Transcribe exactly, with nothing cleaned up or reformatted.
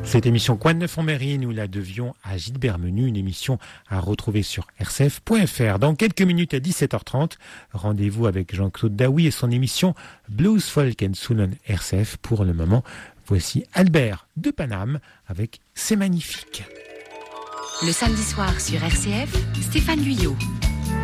Cette émission Quoi de neuf en mairie, nous la devions à Gilbert Menu, une émission à retrouver sur r c f point f r. Dans quelques minutes à dix-sept heures trente, rendez-vous avec Jean-Claude Daoui et son émission Blues, Folk and Soul R C F. Pour le moment, voici Albert de Paname avec C'est magnifique. Le samedi soir sur R C F, Stéphane Guyot.